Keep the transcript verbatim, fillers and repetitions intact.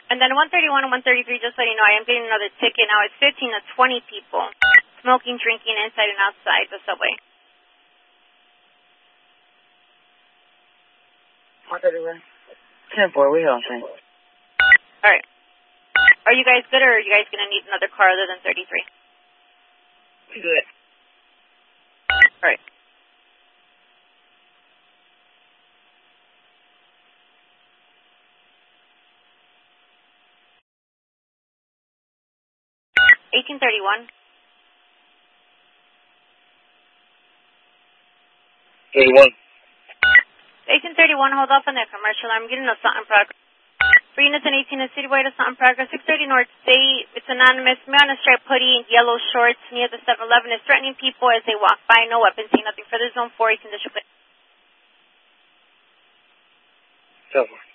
And then one thirty-one and one thirty-three, just so you know, I am getting another ticket now. It's fifteen to twenty people smoking, drinking inside and outside the subway. one thirty-one. ten four, we all think. All right. Are you guys good, or are you guys going to need another car other than thirty-three? Good. All right. eighteen thirty-one. thirty-one. eighteen thirty-one, hold off on that commercial. I'm getting a something progress. For units in eighteen and Citywide, a something progress. six thirty North State. It's anonymous. Man on a striped hoodie and yellow shorts near the seven eleven is threatening people as they walk by. No weapons, see nothing further. Zone four, eighteen district. Silver.